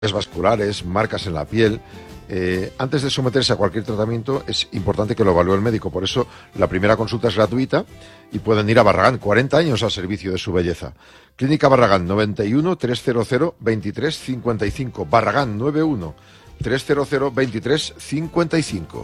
vasculares, marcas en la piel. Antes de someterse a cualquier tratamiento es importante que lo evalúe el médico. Por eso la primera consulta es gratuita y pueden ir a Barragán, 40 años al servicio de su belleza. Clínica Barragán, 91 300 23 55. Barragán, 91 300 23 55.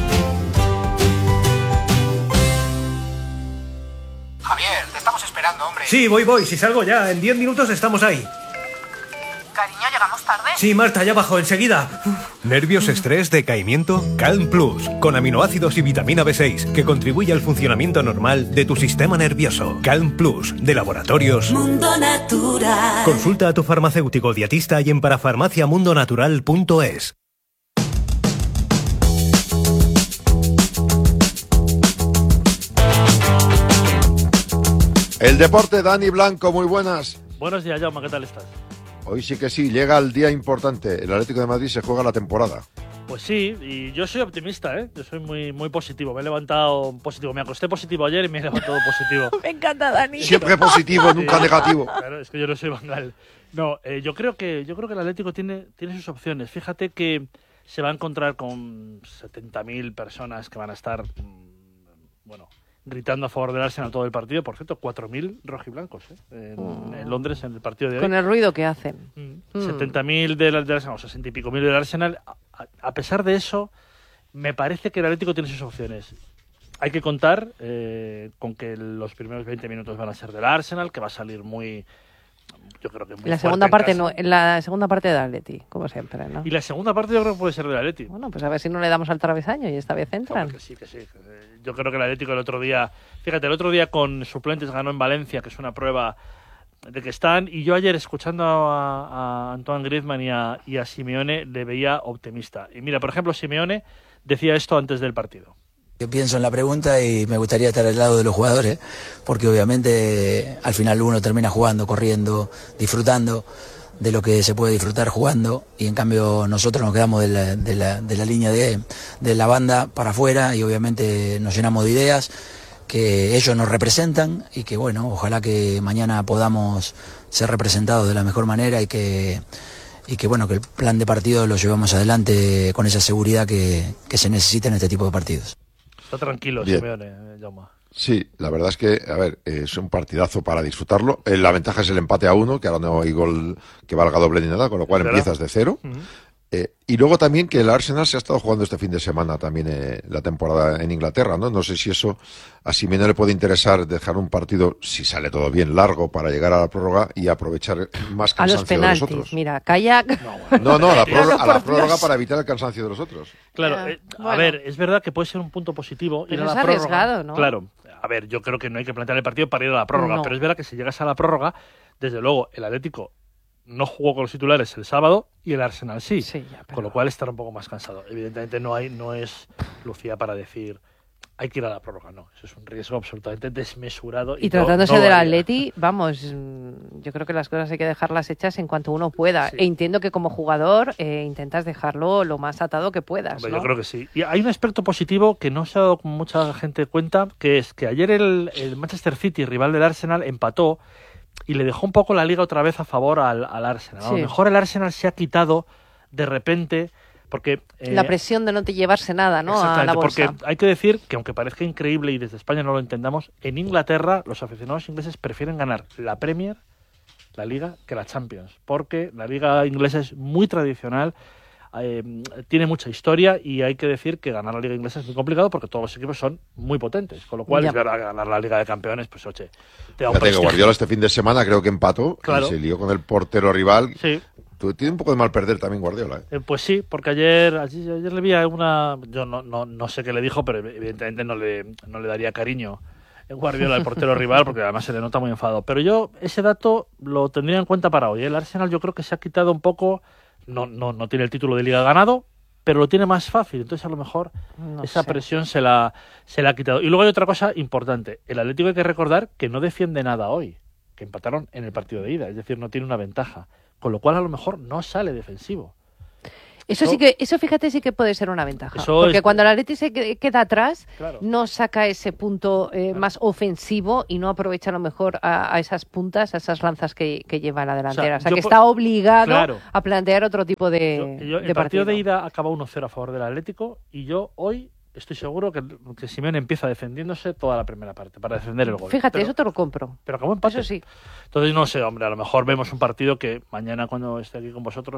Javier, te estamos esperando, hombre. Sí, voy. Si salgo ya, en 10 minutos estamos ahí. Cariño, ¿llegamos tarde? Sí, Marta, ya bajo, enseguida. ¿Nervios, estrés, decaimiento? Calm Plus, con aminoácidos y vitamina B6, que contribuye al funcionamiento normal de tu sistema nervioso. Calm Plus, de Laboratorios Mundo Natural. Consulta a tu farmacéutico dietista y en parafarmaciamundonatural.es. El deporte, Dani Blanco, muy buenas. Buenos días, Jaume, ¿qué tal estás? Hoy sí que sí, llega el día importante. El Atlético de Madrid se juega la temporada. Pues sí, y yo soy optimista, ¿eh? Yo soy muy positivo. Me he levantado positivo. Me acosté positivo ayer y me he levantado positivo. Me encanta, Dani. Siempre positivo, nunca negativo. Claro, es que yo no soy Bangal. No, yo creo que el Atlético tiene sus opciones. Fíjate que se va a encontrar con 70.000 personas que van a estar, gritando a favor del Arsenal todo el partido. Por cierto, 4.000 rojiblancos en Londres en el partido de hoy. Con el ruido que hacen. 70.000 del Arsenal, o 60 y pico mil del Arsenal. A pesar de eso, me parece que el Atlético tiene sus opciones. Hay que contar con que los primeros 20 minutos van a ser del Arsenal, que va a salir yo creo que muy La fuerte segunda en parte casa. no, en la segunda parte de Atleti, como siempre, ¿no? Y la segunda parte yo creo que puede ser del Atleti. Bueno, pues a ver si no le damos al travesaño y esta vez entran. Hombre, que sí. Yo creo que el Atlético el otro día con suplentes ganó en Valencia, que es una prueba de que están. Y yo ayer, escuchando a Antoine Griezmann y a Simeone, le veía optimista. Y mira, por ejemplo, Simeone decía esto antes del partido. Yo pienso en la pregunta y me gustaría estar al lado de los jugadores, porque obviamente al final uno termina jugando, corriendo, disfrutando de lo que se puede disfrutar jugando, y en cambio nosotros nos quedamos de la línea de la banda para afuera, y obviamente nos llenamos de ideas que ellos nos representan, y que bueno, ojalá que mañana podamos ser representados de la mejor manera y que bueno, que el plan de partido lo llevamos adelante con esa seguridad que se necesita en este tipo de partidos. Está tranquilo, Bien. Simeone, Jaume. Sí, la verdad es que, es un partidazo para disfrutarlo. La ventaja es el empate a 1, que ahora no hay gol que valga doble ni nada, con lo cual ¿Verdad? empiezas de cero. Y luego también que el Arsenal se ha estado jugando este fin de semana también la temporada en Inglaterra, ¿no? No sé si eso a Simeone le puede interesar, dejar un partido, si sale todo bien, largo para llegar a la prórroga y aprovechar más A los cansancio de los penaltis, otros. mira, kayak. No, a la por prórroga Dios. para evitar el cansancio de los otros. Claro, Ya, a bueno. ver, es verdad que puede ser un punto positivo ir Pero a la es prórroga. arriesgado, ¿no? Claro, a ver, yo creo que no hay que plantear el partido para ir a la prórroga, No. pero es verdad que si llegas a la prórroga, desde luego el Atlético no jugó con los titulares el sábado y el Arsenal sí, Sí, ya, pero- con lo cual estará un poco más cansado. Evidentemente no es Lucía para decir hay que ir a la prórroga, no, eso es un riesgo absolutamente desmesurado. Y tratándose del varía. Atleti, vamos, yo creo que las cosas hay que dejarlas hechas en cuanto uno pueda. Sí. E entiendo que como jugador intentas dejarlo lo más atado que puedas, Hombre, ¿no? yo creo que sí. Y hay un aspecto positivo que no se ha dado mucha gente cuenta, que es que ayer el Manchester City, rival del Arsenal, empató y le dejó un poco la liga otra vez a favor al Arsenal. A lo Sí. mejor el Arsenal se ha quitado de repente, porque... La presión de no te llevarse nada, ¿no? A la Exactamente, bolsa. porque hay que decir que aunque parezca increíble y desde España no lo entendamos, en Inglaterra los aficionados ingleses prefieren ganar la Premier, la Liga, que la Champions, porque la Liga inglesa es muy tradicional, tiene mucha historia, y hay que decir que ganar la Liga inglesa es muy complicado porque todos los equipos son muy potentes, con lo cual Ya. es verdad, ganar la Liga de Campeones, pues oye, te da un Fíjate que prestigio. Guardiola este fin de semana creo que empató Claro. y se lió con el portero rival. Sí. Tiene un poco de mal perder también Guardiola, ¿eh? Pues sí, porque ayer le vi a una... Yo no sé qué le dijo, pero evidentemente no le daría cariño en Guardiola al portero rival, porque además se le nota muy enfadado. Pero yo ese dato lo tendría en cuenta para hoy. El Arsenal yo creo que se ha quitado un poco... No tiene el título de Liga ganado, pero lo tiene más fácil. Entonces a lo mejor No esa sé. presión se la ha quitado. Y luego hay otra cosa importante. El Atlético, hay que recordar que no defiende nada hoy, que empataron en el partido de ida. Es decir, no tiene una ventaja. Con lo cual a lo mejor no sale defensivo. Eso fíjate, sí que puede ser una ventaja. Eso Porque es- cuando el Atleti se queda atrás, Claro. no saca ese punto más ofensivo y no aprovecha a lo mejor a esas puntas, a esas lanzas que lleva la delantera. O sea, yo que por- está obligado Claro. a plantear otro tipo El de partido partido. de ida acaba 1-0 a favor del Atlético y yo hoy estoy seguro que Simeone empieza defendiéndose toda la primera parte para defender el gol. Fíjate, pero, eso te lo compro. pero acabó empate. Eso sí. Entonces, no sé, hombre, a lo mejor vemos un partido que mañana cuando esté aquí con vosotros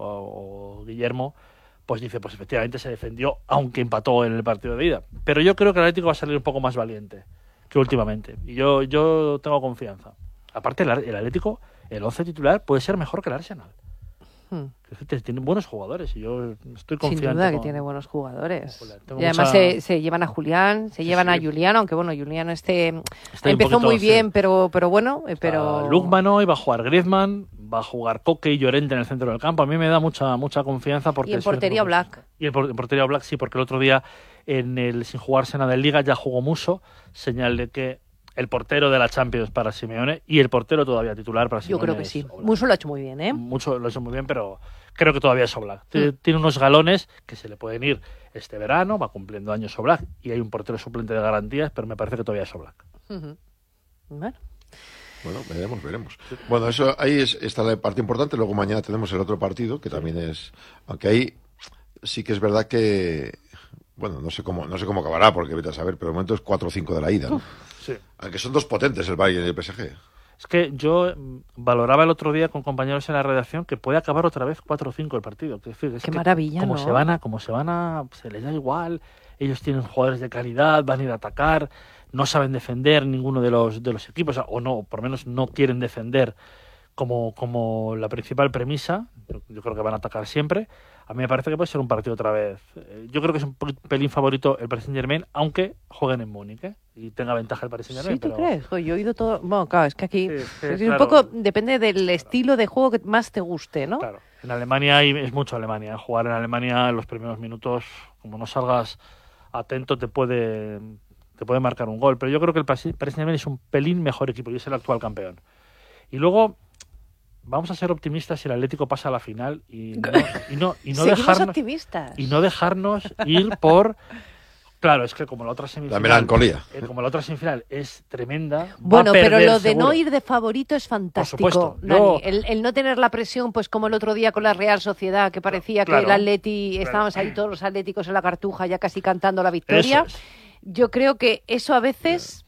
o Guillermo, pues dice, pues efectivamente se defendió, aunque empató en el partido de ida. Pero yo creo que el Atlético va a salir un poco más valiente que últimamente. Y yo tengo confianza. Aparte, el Atlético, el 11 titular, puede ser mejor que el Arsenal. Hmm. Tienen buenos jugadores y yo estoy Sin confiante. duda que con- tiene buenos jugadores. Julián. Tengo Y además mucha- se llevan a Julián, se Sí, llevan a sí. Julián, aunque bueno, Julián Está un empezó poquito, muy sí. bien, pero bueno, pero Lukman hoy va a jugar Griezmann, va a jugar Coque y Llorente en el centro del campo. A mí me da mucha confianza porque y en soy portería otro- Black. Y en portería Black sí, porque el otro día en el sin jugarse nada en Liga ya jugó Muso, señal de que el portero de la Champions para Simeone y el portero todavía titular para Yo Simeone. creo que es sí. Oblak. Muso lo ha hecho muy bien, ¿eh? Mucho lo ha hecho muy bien, pero creo que todavía es Oblak. Tiene unos galones que se le pueden ir este verano, va cumpliendo años Oblak y hay un portero suplente de garantías, pero me parece que todavía es Oblak. Ujú. Bueno, Bueno, veremos. Bueno, eso ahí está la parte importante. Luego mañana tenemos el otro partido, que también es... Aunque ahí sí que es verdad que... Bueno, no sé cómo acabará, porque vete a saber, pero de momento es 4-5 de la ida, ¿no? Sí. Aunque son dos potentes, el Bayern y el PSG. Es que yo valoraba el otro día con compañeros en la redacción que puede acabar otra vez 4-5 el partido. Es decir, es Qué que maravilla, como ¿no? se van a, se les da igual. Ellos tienen jugadores de calidad, van a ir a atacar, no saben defender ninguno de los equipos, o no, por lo menos no quieren defender como la principal premisa. Yo creo que van a atacar siempre. A mí me parece que puede ser un partido otra vez. Yo creo que es un pelín favorito el Paris Saint-Germain, aunque jueguen en Múnich, ¿eh? Y tenga ventaja el Paris Saint-Germain. ¿sí tú pero... crees? Jo, yo he oído todo... Bueno, claro, es que aquí Sí, es claro. un poco depende del estilo de juego que más te guste, ¿no? Claro, en Alemania es mucho Alemania. Jugar en Alemania en los primeros minutos, como no salgas atento, te puede marcar un gol. Pero yo creo que el Paris Saint-Germain es un pelín mejor equipo y es el actual campeón. Y luego vamos a ser optimistas si el Atlético pasa a la final y no Seguimos optimistas. dejarnos ir por... Claro, es que como la otra semifinal... La melancolía. Como la otra semifinal es tremenda... va Bueno, a pero perder lo de no seguro. ir de favorito es fantástico, supuesto. Dani. Yo- El no tener la presión, pues como el otro día con la Real Sociedad, que parecía Claro. que el Atleti, Claro. estábamos ahí todos los atléticos en la cartuja ya casi cantando la victoria. Eso es. Yo creo que eso a veces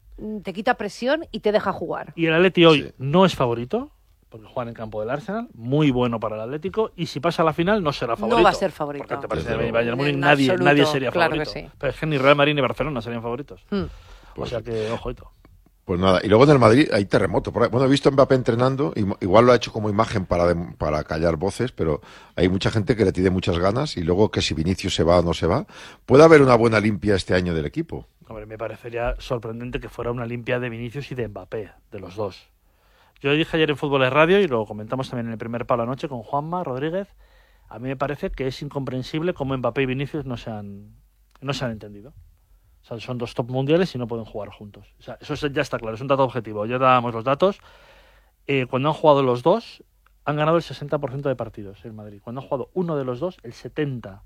te quita presión y te deja jugar. Y el Atleti hoy Sí. no es favorito, porque juega en el campo del Arsenal, muy bueno para el Atlético, y si pasa a la final no será favorito. No va a ser favorito. Porque te parece Desde que luego. Bayern Múnich En nadie absoluto, sería claro que favorito. sí. Pero es que ni Real Madrid ni Barcelona serían favoritos. Mm. O sea que, ojito. Pues nada, y luego en el Madrid hay terremoto. Por ahí. Bueno, he visto a Mbappé entrenando, igual lo ha hecho como imagen para callar voces, pero hay mucha gente que le tiene muchas ganas y luego que si Vinicius se va o no se va, puede haber una buena limpia este año del equipo. Hombre, me parecería sorprendente que fuera una limpia de Vinicius y de Mbappé, de los dos. Yo dije ayer en Fútbol es Radio, y lo comentamos también en el primer palo anoche con Juanma Rodríguez, a mí me parece que es incomprensible cómo Mbappé y Vinicius no se han entendido. O sea, son dos top mundiales y no pueden jugar juntos. O sea, eso ya está claro, es un dato objetivo. Ya dábamos los datos. Cuando han jugado los dos, han ganado el 60% de partidos en Madrid. Cuando han jugado uno de los dos, el 70%.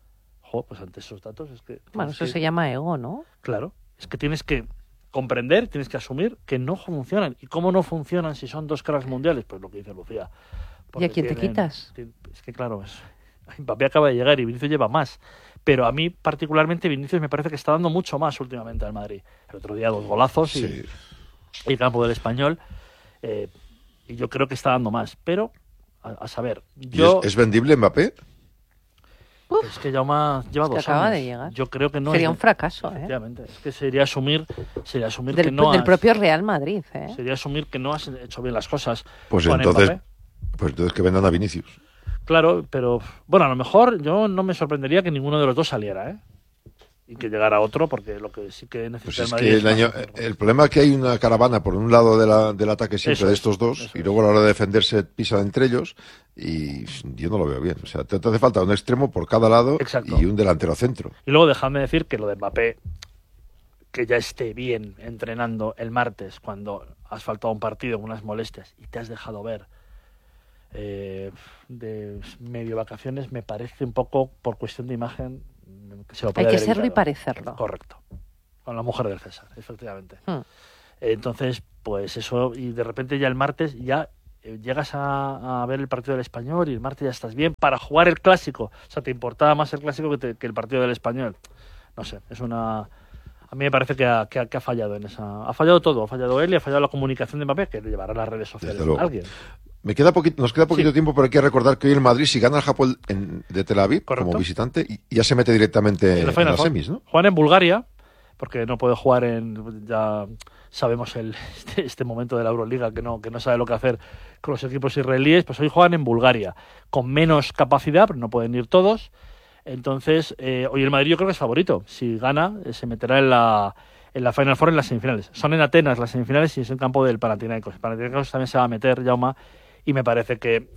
Pues ante esos datos es que... Bueno, eso es que- se llama ego, ¿no? Claro, es que tienes que comprender, tienes que asumir que no funcionan. ¿Y cómo no funcionan si son dos cracks mundiales? Pues lo que dice Lucía. ¿Y a quién te quitas? Es que claro, Mbappé acaba de llegar y Vinicius lleva más. Pero a mí particularmente Vinicius me parece que está dando mucho más últimamente al Madrid. El otro día 2 golazos Sí. y el campo del Español. Y yo creo que está dando más. Pero, a saber, ¿Y yo... es vendible Mbappé? Es que Jaume lleva Es que 2 acaba años. de llegar. Yo creo que no Sería es- un fracaso, ¿eh? Efectivamente. Es que sería asumir que Del, no del has- propio Real Madrid, ¿eh? Sería asumir que no has hecho bien las cosas. Pues con entonces, Mbappé. que vendan a Vinicius. Claro, pero bueno, a lo mejor yo no me sorprendería que ninguno de los dos saliera, ¿eh? Y que llegara otro, porque lo que sí que necesita Pues el es Madrid que es más- el problema es que hay una caravana por un lado del ataque siempre Eso de es, estos dos eso y es. luego a la hora de defenderse pisan entre ellos y yo no lo veo bien. O sea, te hace falta un extremo por cada lado Exacto. y un delantero centro. Y luego dejadme decir que lo de Mbappé, que ya esté bien entrenando el martes cuando has faltado un partido con unas molestias y te has dejado ver de medio vacaciones, me parece un poco, por cuestión de imagen, hay que serlo y parecerlo. Correcto. Con la mujer del César, efectivamente. Entonces, pues eso, y de repente ya el martes ya llegas a ver el partido del Español y el martes ya estás bien para jugar el Clásico. O sea, te importaba más el Clásico que el partido del Español. No sé, es una... A mí me parece que ha fallado en esa... Ha fallado todo, ha fallado él y ha fallado la comunicación de Mbappé, que le llevará a las redes sociales a alguien. Nos queda poquito tiempo, pero hay que recordar que hoy el Madrid, si gana el Japón de Tel Aviv, correcto, como visitante, ya se mete directamente en las semis, ¿no? Juegan en Bulgaria, porque no puede jugar ya sabemos este momento de la Euroliga que no sabe lo que hacer con los equipos israelíes. Pues hoy juegan en Bulgaria, con menos capacidad, pero no pueden ir todos. Entonces, hoy el Madrid yo creo que es favorito. Si gana, se meterá en la Final Four, en las semifinales. Son en Atenas las semifinales y es el campo del Panathinaikos. El Panathinaikos también se va a meter, Jaume, y me parece que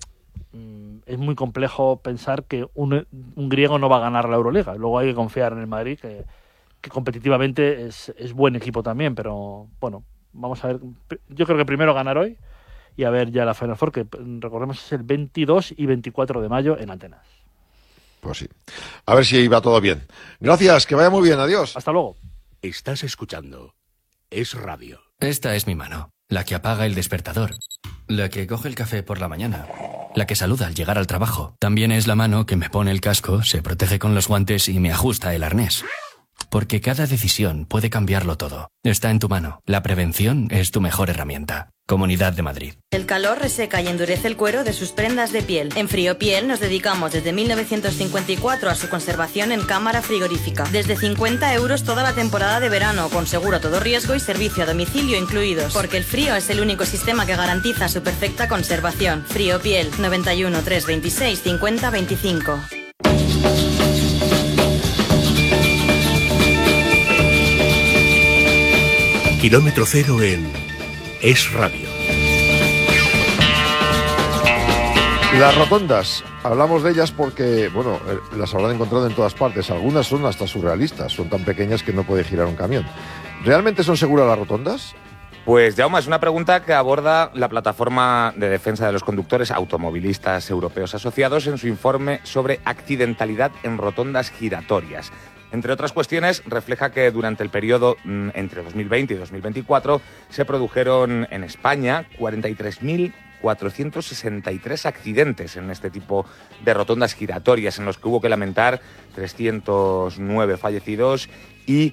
es muy complejo pensar que un griego no va a ganar la Euroliga. Luego hay que confiar en el Madrid, que competitivamente es buen equipo también, pero bueno, vamos a ver. Yo creo que primero ganar hoy y a ver ya la Final Four, que recordemos es el 22 y 24 de mayo en Atenas. Pues sí. A ver si va todo bien. Gracias, que vaya muy bien. Adiós. Hasta luego. Estás escuchando Es Radio. Esta es mi mano, la que apaga el despertador, la que coge el café por la mañana, la que saluda al llegar al trabajo. También es la mano que me pone el casco, se protege con los guantes y me ajusta el arnés. Porque cada decisión puede cambiarlo todo. Está en tu mano. La prevención es tu mejor herramienta. Comunidad de Madrid. El calor reseca y endurece el cuero de sus prendas de piel. En Friopiel nos dedicamos desde 1954 a su conservación en cámara frigorífica. Desde 50 € toda la temporada de verano, con seguro a todo riesgo y servicio a domicilio incluidos. Porque el frío es el único sistema que garantiza su perfecta conservación. Friopiel, 91 326 50 25. Kilómetro cero en Es Radio. Las rotondas, hablamos de ellas porque, bueno, las habrán encontrado en todas partes. Algunas son hasta surrealistas, son tan pequeñas que no puede girar un camión. ¿Realmente son seguras las rotondas? Pues, Jaume, es una pregunta que aborda la Plataforma de Defensa de los Conductores Automovilistas Europeos Asociados en su informe sobre accidentalidad en rotondas giratorias. Entre otras cuestiones, refleja que durante el periodo entre 2020 y 2024 se produjeron en España 43.463 accidentes en este tipo de rotondas giratorias, en los que hubo que lamentar 309 fallecidos y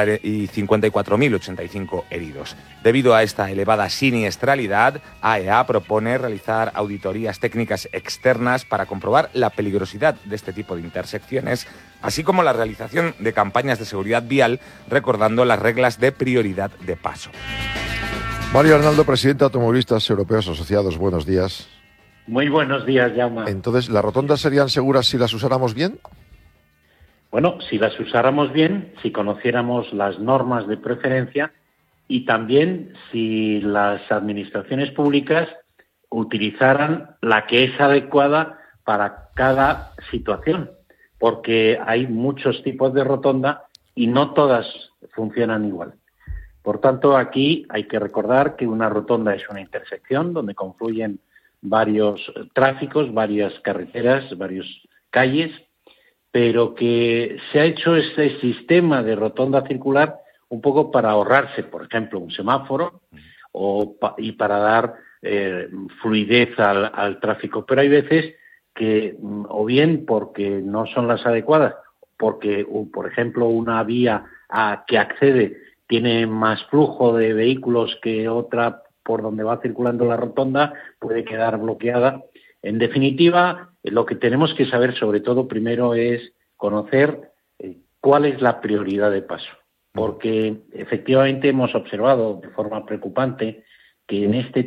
54.085 heridos. Debido a esta elevada siniestralidad, AEA propone realizar auditorías técnicas externas para comprobar la peligrosidad de este tipo de intersecciones, así como la realización de campañas de seguridad vial recordando las reglas de prioridad de paso. Mario Arnaldo, presidente de Automovilistas Europeos Asociados, buenos días. Muy buenos días, Jaume. Entonces, ¿las rotondas serían seguras si las usáramos bien? Bueno, si las usáramos bien, si conociéramos las normas de preferencia y también si las administraciones públicas utilizaran la que es adecuada para cada situación, porque hay muchos tipos de rotonda y no todas funcionan igual. Por tanto, aquí hay que recordar que una rotonda es una intersección donde confluyen varios tráficos, varias carreteras, varias calles, pero que se ha hecho este sistema de rotonda circular un poco para ahorrarse, por ejemplo, un semáforo y para dar fluidez al tráfico. Pero hay veces que, o bien porque no son las adecuadas, porque, por ejemplo, una vía que accede tiene más flujo de vehículos que otra por donde va circulando la rotonda, puede quedar bloqueada. En definitiva, lo que tenemos que saber, sobre todo, primero es conocer cuál es la prioridad de paso. Porque efectivamente hemos observado de forma preocupante que en este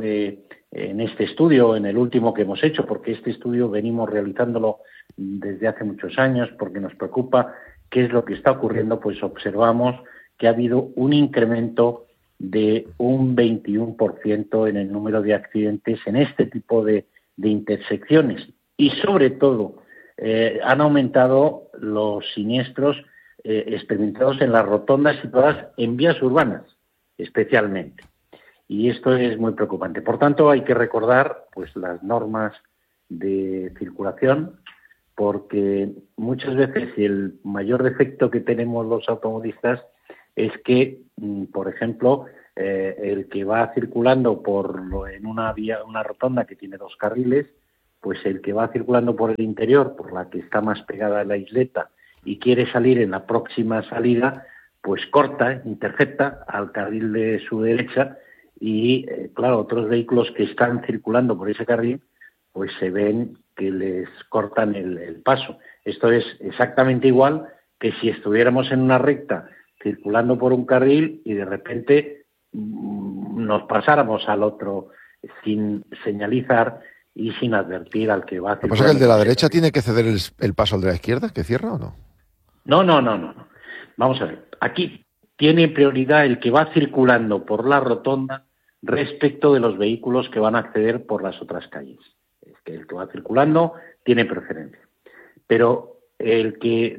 estudio, en el último que hemos hecho, porque este estudio venimos realizándolo desde hace muchos años, porque nos preocupa qué es lo que está ocurriendo, pues observamos que ha habido un incremento de un 21% en el número de accidentes en este tipo de intersecciones. Y sobre todo, han aumentado los siniestros experimentados en las rotondas situadas en vías urbanas, especialmente. y esto es muy preocupante. Por tanto, hay que recordar pues las normas de circulación, porque muchas veces el mayor defecto que tenemos los automovilistas es que, por ejemplo, el que va circulando en una vía, una rotonda que tiene 2 carriles, pues el que va circulando por el interior, por la que está más pegada a la isleta, y quiere salir en la próxima salida, pues corta, intercepta al carril de su derecha y, claro, otros vehículos que están circulando por ese carril, pues se ven que les cortan el paso. Esto es exactamente igual que si estuviéramos en una recta circulando por un carril y de repente nos pasáramos al otro sin señalizar y sin advertir al que va a circular. ¿Lo que pasa es que el de la derecha tiene que ceder el paso al de la izquierda, que cierra o no? No. Vamos a ver. Aquí tiene prioridad el que va circulando por la rotonda respecto de los vehículos que van a acceder por las otras calles. Es que el que va circulando tiene preferencia. Pero el que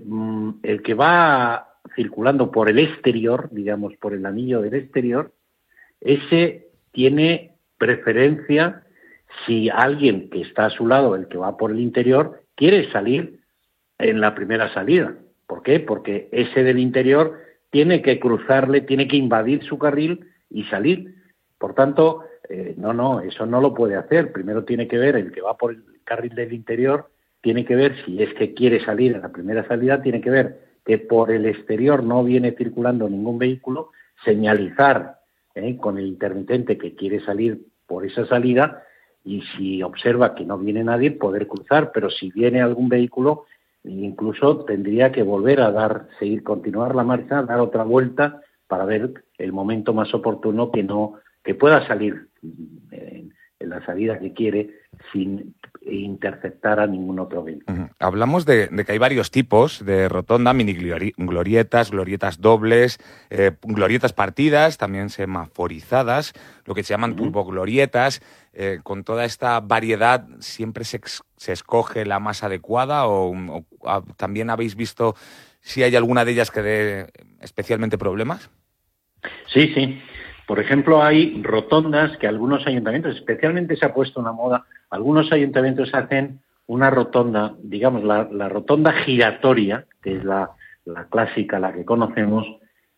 va circulando por el exterior, digamos, por el anillo del exterior, ese tiene preferencia si alguien que está a su lado, el que va por el interior, quiere salir en la primera salida. ¿Por qué? Porque ese del interior tiene que cruzarle, tiene que invadir su carril y salir. Por tanto, eso no lo puede hacer. Primero tiene que ver el que va por el carril del interior, tiene que ver si es que quiere salir en la primera salida, tiene que ver que por el exterior no viene circulando ningún vehículo, señalizar con el intermitente que quiere salir por esa salida, y si observa que no viene nadie, poder cruzar. Pero si viene algún vehículo, incluso tendría que volver a continuar la marcha, dar otra vuelta para ver el momento más oportuno que pueda salir en la salida que quiere sin interceptar a ningún otro vehículo. Hablamos de que hay varios tipos de rotonda, mini glorietas, glorietas dobles, glorietas partidas, también semaforizadas, lo que se llaman turboglorietas. Con toda esta variedad, ¿siempre se escoge la más adecuada o también habéis visto si hay alguna de ellas que dé especialmente problemas? Sí. Por ejemplo, hay rotondas que algunos ayuntamientos, especialmente se ha puesto una moda, algunos ayuntamientos hacen una rotonda, digamos, la rotonda giratoria, que es la clásica, la que conocemos,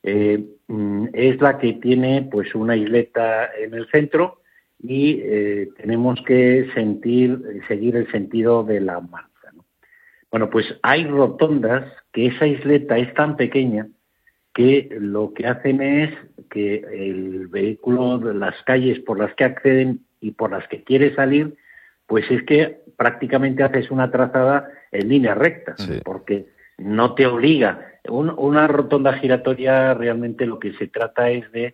es la que tiene pues una isleta en el centro y tenemos que seguir el sentido de la marcha, ¿no? Bueno, pues hay rotondas que esa isleta es tan pequeña que lo que hacen es que el vehículo de las calles por las que acceden y por las que quiere salir, pues es que prácticamente haces una trazada en línea recta, porque no te obliga. Una rotonda giratoria realmente lo que trata es de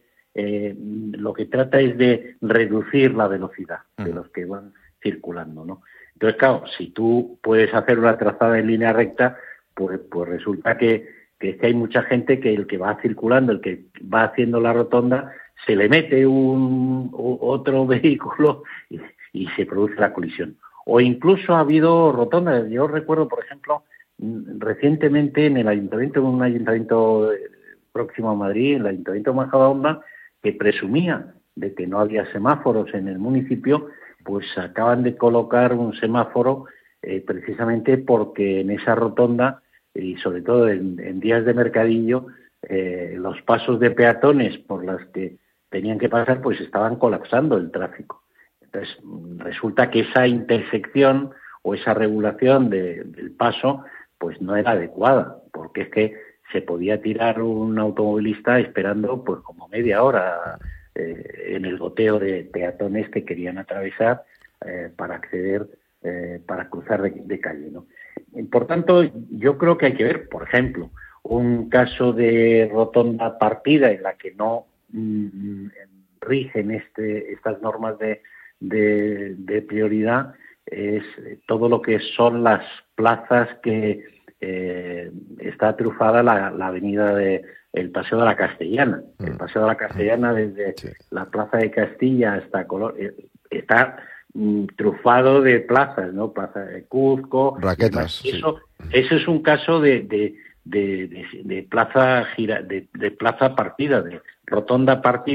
reducir la velocidad de los que van circulando, ¿no? Entonces, claro, si tú puedes hacer una trazada en línea recta, pues resulta que hay mucha gente que el que va circulando, el que va haciendo la rotonda, se le mete otro vehículo y se produce la colisión. O incluso ha habido rotondas. Yo recuerdo, por ejemplo, recientemente en un ayuntamiento próximo a Madrid, el ayuntamiento de Majadahonda, que presumía de que no había semáforos en el municipio, pues acaban de colocar un semáforo precisamente porque en esa rotonda, y sobre todo en días de mercadillo, los pasos de peatones por las que tenían que pasar pues estaban colapsando el tráfico. Entonces resulta que esa intersección o esa regulación del paso pues no era adecuada, porque es que se podía tirar un automovilista esperando pues como media hora en el goteo de peatones que querían atravesar para acceder, para cruzar de calle, ¿no? Por tanto, yo creo que hay que ver, por ejemplo, un caso de rotonda partida en la que no rigen estas normas de prioridad, es todo lo que son las plazas que está trufada la avenida el Paseo de la Castellana. El Paseo de la Castellana, desde la Plaza de Castilla hasta Colón, está trufado de plazas, ¿no? Plaza de Cuzco, raquetas. Eso es un caso de plaza partida, de rotonda partida,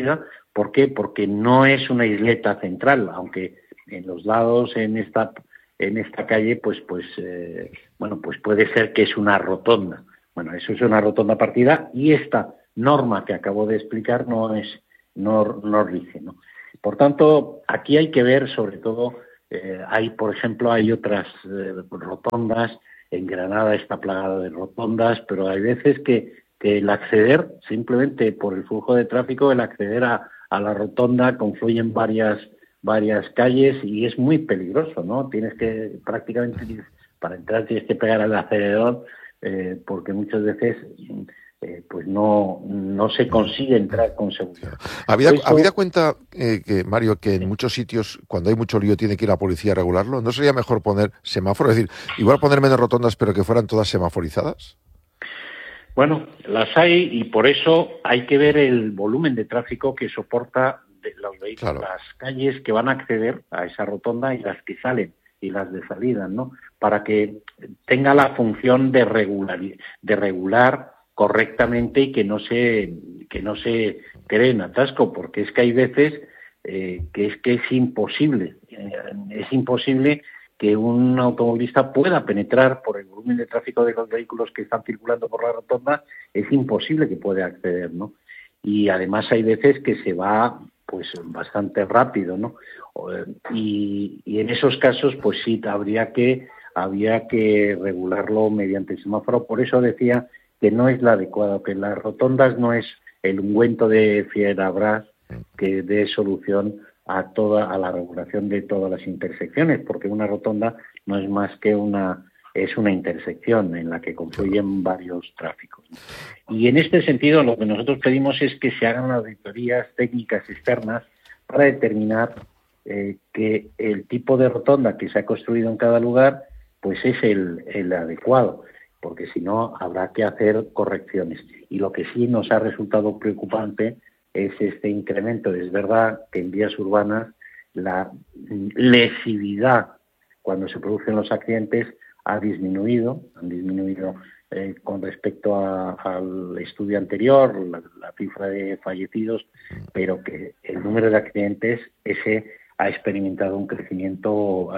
¿Por qué? Porque no es una isleta central, aunque en los lados en esta calle pues puede ser que es una rotonda. Bueno, eso es una rotonda partida y esta norma que acabo de explicar no rige, ¿no? Por tanto, aquí hay que ver, sobre todo, por ejemplo, hay otras rotondas. En Granada está plagada de rotondas, pero hay veces que el acceder, simplemente por el flujo de tráfico, el acceder a la rotonda confluyen varias calles y es muy peligroso, ¿no? Prácticamente para entrar tienes que pegar al acelerador, porque muchas veces pues no se consigue entrar con seguridad. ¿Habida cuenta, Mario, que en muchos sitios, cuando hay mucho lío, tiene que ir la policía a regularlo? ¿No sería mejor poner semáforos? Es decir, igual poner menos rotondas, pero que fueran todas semaforizadas. Bueno, las hay y por eso hay que ver el volumen de tráfico que soporta de los vehículos, claro, las calles que van a acceder a esa rotonda y las que salen y las de salida, ¿no? Para que tenga la función de regular correctamente y que no se cree en atasco, porque es que hay veces que es imposible que un automovilista pueda penetrar por el volumen de tráfico de los vehículos que están circulando por la rotonda, es imposible que pueda acceder, ¿no? Y además hay veces que se va pues bastante rápido, ¿no? Y en esos casos pues sí habría que regularlo mediante semáforo. Por eso decía que no es la adecuada, que las rotondas no es el ungüento de Fierabras que dé solución a la regulación de todas las intersecciones, porque una rotonda no es más que una intersección en la que confluyen varios tráficos. Y en este sentido lo que nosotros pedimos es que se hagan auditorías técnicas externas para determinar que el tipo de rotonda que se ha construido en cada lugar pues es el adecuado, porque si no habrá que hacer correcciones. Y lo que sí nos ha resultado preocupante es este incremento. Es verdad que en vías urbanas la lesividad cuando se producen los accidentes han disminuido con respecto al estudio anterior, la cifra de fallecidos, pero que el número de accidentes ha experimentado un crecimiento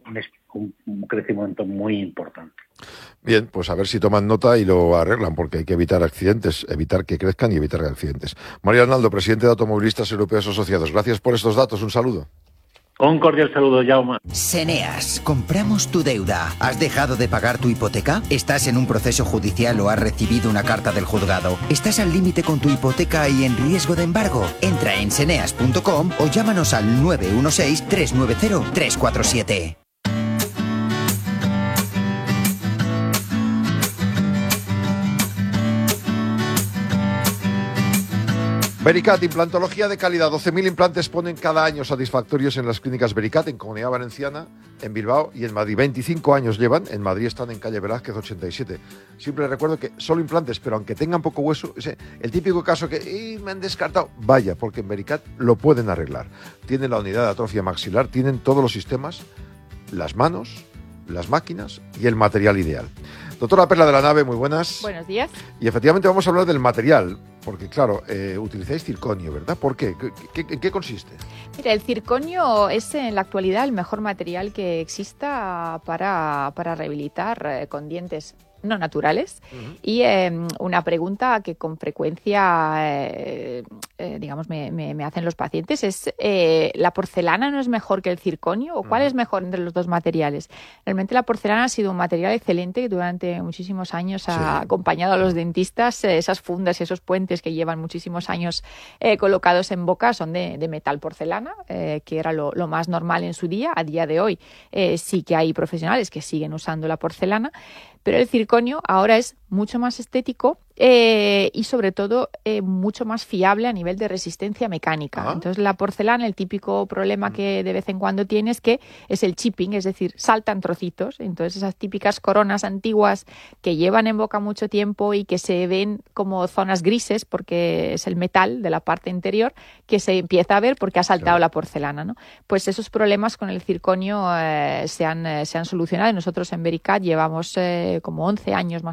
muy importante. Bien, pues a ver si toman nota y lo arreglan, porque hay que evitar accidentes, evitar que crezcan y evitar accidentes. Mario Arnaldo, presidente de Automovilistas Europeos Asociados, gracias por estos datos, un saludo. Un cordial saludo, Jaume. Seneas, compramos tu deuda. ¿Has dejado de pagar tu hipoteca? ¿Estás en un proceso judicial o has recibido una carta del juzgado? ¿Estás al límite con tu hipoteca y en riesgo de embargo? Entra en seneas.com o llámanos al 916-390-347. Vericat, implantología de calidad. 12.000 implantes ponen cada año satisfactorios en las clínicas Vericat, en Comunidad Valenciana, en Bilbao y en Madrid. 25 años llevan, en Madrid están en calle Velázquez 87. Siempre recuerdo que solo implantes, pero aunque tengan poco hueso, el típico caso que me han descartado, vaya, porque en Vericat lo pueden arreglar. Tienen la unidad de atrofia maxilar, tienen todos los sistemas, las manos, las máquinas y el material ideal. Doctora Perla de la Nave, muy buenas. Buenos días. Y efectivamente vamos a hablar del material, porque claro, utilizáis circonio, ¿verdad? ¿Por qué? ¿En qué consiste? Mira, el circonio es en la actualidad el mejor material que exista para rehabilitar con dientes no naturales. Uh-huh. Y una pregunta que con frecuencia me hacen los pacientes es ¿la porcelana no es mejor que el circonio? ¿O cuál es mejor entre los dos materiales? Realmente la porcelana ha sido un material excelente que durante muchísimos años ha acompañado a los dentistas. Esas fundas y esos puentes que llevan muchísimos años colocados en boca son de metal porcelana, que era lo más normal en su día. A día de hoy sí que hay profesionales que siguen usando la porcelana, pero el circonio ahora es mucho más estético y sobre todo mucho más fiable a nivel de resistencia mecánica. Entonces la porcelana, el típico problema que de vez en cuando tiene es que es el chipping, es decir, saltan trocitos. Entonces esas típicas coronas antiguas que llevan en boca mucho tiempo y que se ven como zonas grises porque es el metal de la parte interior que se empieza a ver porque ha saltado la porcelana, ¿no? Pues esos problemas con el circonio se han solucionado y nosotros en Vericat llevamos como 11 años más o menos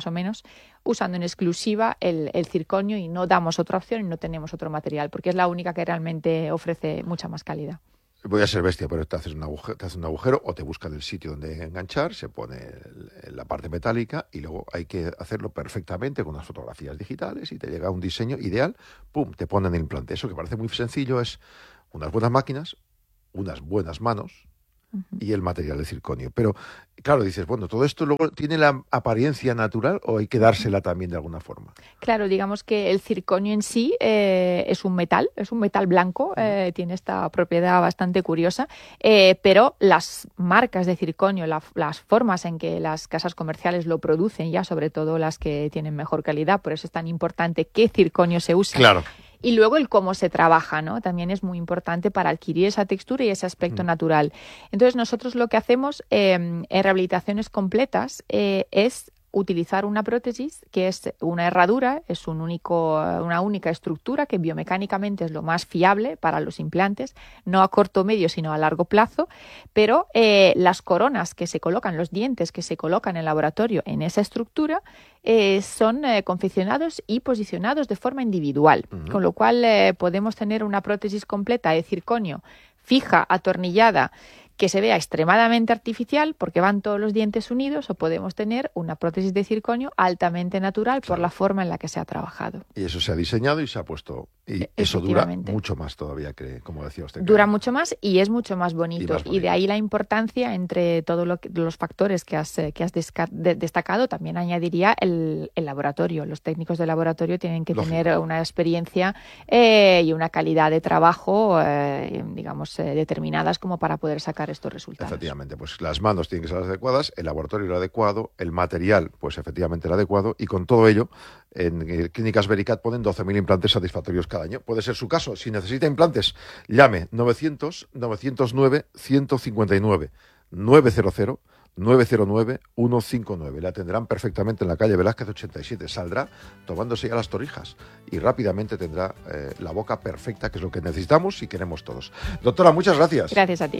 usando en exclusiva el circonio y no damos otra opción y no tenemos otro material, porque es la única que realmente ofrece mucha más calidad. Voy a ser bestia, pero te haces un agujero o te buscan el sitio donde enganchar, se pone la parte metálica y luego hay que hacerlo perfectamente con unas fotografías digitales y te llega un diseño ideal, ¡pum!, te ponen el implante. Eso que parece muy sencillo es unas buenas máquinas, unas buenas manos y el material de circonio. Pero, claro, dices, bueno, ¿todo esto luego tiene la apariencia natural o hay que dársela también de alguna forma? Claro, digamos que el circonio en sí es un metal blanco, tiene esta propiedad bastante curiosa, pero las marcas de circonio, las formas en que las casas comerciales lo producen ya, sobre todo las que tienen mejor calidad, por eso es tan importante qué circonio se usa. Claro. Y luego el cómo se trabaja, ¿no? También es muy importante para adquirir esa textura y ese aspecto natural. Entonces nosotros lo que hacemos en rehabilitaciones completas es utilizar una prótesis que es una herradura, es una única estructura que biomecánicamente es lo más fiable para los implantes, no a corto, medio, sino a largo plazo, pero las coronas que se colocan, los dientes que se colocan en el laboratorio en esa estructura son confeccionados y posicionados de forma individual, con lo cual podemos tener una prótesis completa de circonio fija, atornillada, que se vea extremadamente artificial porque van todos los dientes unidos, o podemos tener una prótesis de circonio altamente natural por la forma en la que se ha trabajado. Y eso se ha diseñado y se ha puesto. Y eso dura mucho más todavía, que, como decía usted. Dura mucho más y es mucho más bonito. Y de ahí la importancia entre todos los factores que has destacado. También añadiría el laboratorio. Los técnicos de laboratorio tienen que tener una experiencia y una calidad de trabajo, determinadas como para poder sacar estos resultados. Efectivamente, pues las manos tienen que ser las adecuadas, el laboratorio lo adecuado, el material, pues efectivamente el adecuado, y con todo ello, en Clínicas Vericat ponen 12.000 implantes satisfactorios cada año. Puede ser su caso. Si necesita implantes, llame 900-909-159, 900-909-159. La atenderán perfectamente en la calle Velázquez 87. Saldrá tomándose ya las torrijas y rápidamente tendrá la boca perfecta, que es lo que necesitamos y queremos todos. Doctora, muchas gracias. Gracias a ti.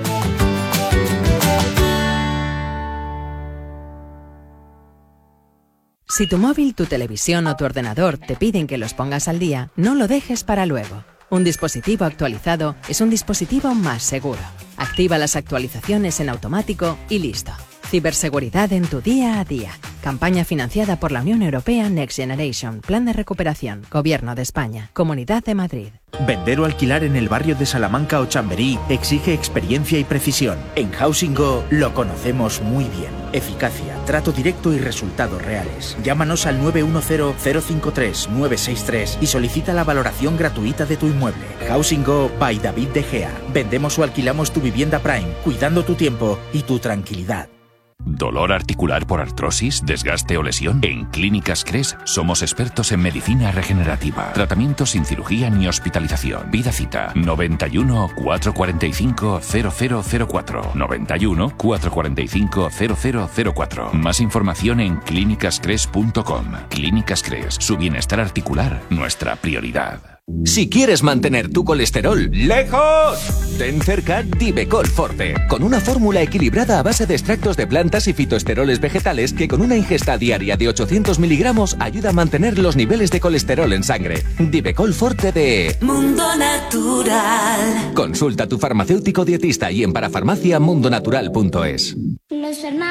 Si tu móvil, tu televisión o tu ordenador te piden que los pongas al día, no lo dejes para luego. Un dispositivo actualizado es un dispositivo más seguro. Activa las actualizaciones en automático y listo. Ciberseguridad en tu día a día. Campaña financiada por la Unión Europea Next Generation. Plan de recuperación. Gobierno de España. Comunidad de Madrid. Vender o alquilar en el barrio de Salamanca o Chamberí exige experiencia y precisión. En Housing Go lo conocemos muy bien. Eficacia, trato directo y resultados reales. Llámanos al 910-053-963 y solicita la valoración gratuita de tu inmueble. Housing Go by David De Gea. Vendemos o alquilamos tu vivienda Prime, cuidando tu tiempo y tu tranquilidad. ¿Dolor articular por artrosis, desgaste o lesión? En Clínicas CRES somos expertos en medicina regenerativa. Tratamiento sin cirugía ni hospitalización. Vida cita 91 445 0004. 91 445 0004. Más información en clínicascres.com. Clínicas CRES. Su bienestar articular, nuestra prioridad. Si quieres mantener tu colesterol lejos, ten cerca Divecol Forte, con una fórmula equilibrada a base de extractos de plantas y fitoesteroles vegetales que con una ingesta diaria de 800 miligramos ayuda a mantener los niveles de colesterol en sangre. Divecol Forte de Mundo Natural. Consulta a tu farmacéutico dietista y en parafarmacia mundonatural.es. Los